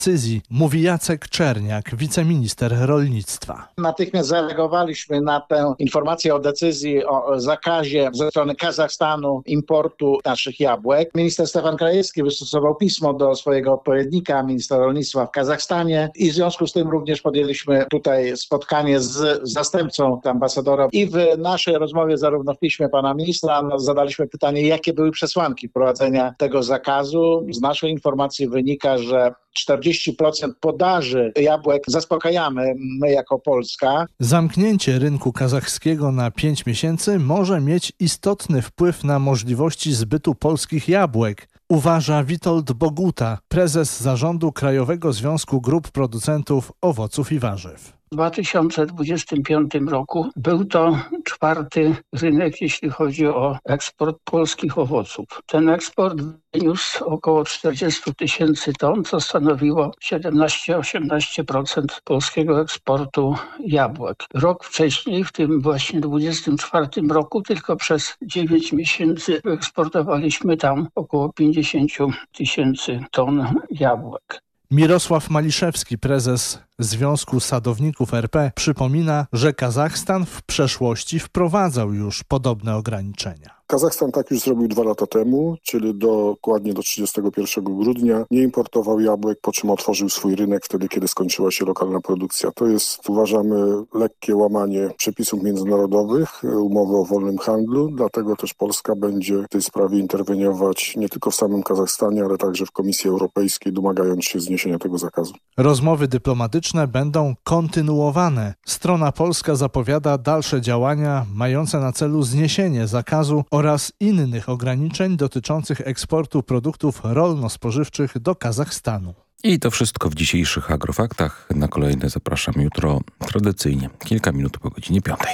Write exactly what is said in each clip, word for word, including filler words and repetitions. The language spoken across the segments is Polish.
decyzji, mówi Jacek Czerniak, wiceminister rolnictwa. Natychmiast zareagowaliśmy na tę informację o decyzji o zakazie ze strony Kazachstanu importu naszych jabłek. Minister Stefan Krajewski wystosował pismo do swojego odpowiednika, ministra rolnictwa w Kazachstanie i w związku z tym również podjęliśmy tutaj spotkanie z zastępcą ambasadora i w naszej rozmowie zarówno w piśmie pana ministra no, zadaliśmy pytanie, jakie były przesłanki wprowadzenia tego zakazu. Z naszej informacji wynika, że czterdzieści procent podaży jabłek zaspokajamy my jako Polska. Zamknięcie rynku kazachskiego na pięć miesięcy może mieć istotny wpływ na możliwości zbytu polskich jabłek, uważa Witold Boguta, prezes zarządu Krajowego Związku Grup Producentów Owoców i Warzyw. W dwa tysiące dwudziestym piątym roku był to czwarty rynek, jeśli chodzi o eksport polskich owoców. Ten eksport wyniósł około czterdzieści tysięcy ton, co stanowiło siedemnaście do osiemnastu procent polskiego eksportu jabłek. Rok wcześniej, w tym właśnie dwudziestym czwartym roku, tylko przez dziewięć miesięcy eksportowaliśmy tam około pięćdziesiąt tysięcy ton jabłek. Mirosław Maliszewski, prezes Związku Sadowników R P, przypomina, że Kazachstan w przeszłości wprowadzał już podobne ograniczenia. Kazachstan tak już zrobił dwa lata temu, czyli dokładnie do trzydziestego pierwszego grudnia. Nie importował jabłek, po czym otworzył swój rynek wtedy, kiedy skończyła się lokalna produkcja. To jest, uważamy, lekkie łamanie przepisów międzynarodowych, umowy o wolnym handlu, dlatego też Polska będzie w tej sprawie interweniować nie tylko w samym Kazachstanie, ale także w Komisji Europejskiej, domagając się zniesienia tego zakazu. Rozmowy dyplomatyczne będą kontynuowane. Strona polska zapowiada dalsze działania mające na celu zniesienie zakazu oraz innych ograniczeń dotyczących eksportu produktów rolno-spożywczych do Kazachstanu. I to wszystko w dzisiejszych Agrofaktach. Na kolejne zapraszam jutro tradycyjnie, kilka minut po godzinie piątej.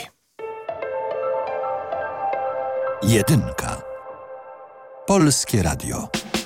Jedynka. Polskie Radio.